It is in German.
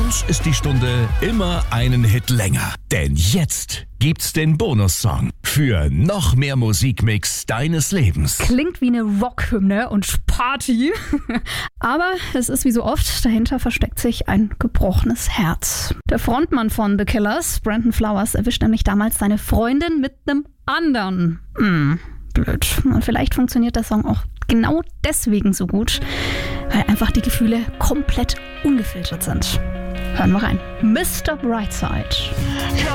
uns ist die Stunde immer einen Hit länger. Denn jetzt gibt's den Bonussong für noch mehr Musikmix deines Lebens. Klingt wie eine Rockhymne und Party. Aber es ist wie so oft, dahinter versteckt sich ein gebrochenes Herz. Der Frontmann von The Killers, Brandon Flowers, erwischt nämlich damals seine Freundin mit einem anderen. Blöd. Und vielleicht funktioniert der Song auch genau deswegen so gut, weil einfach die Gefühle komplett ungefiltert sind. Hören wir rein. Mr. Brightside.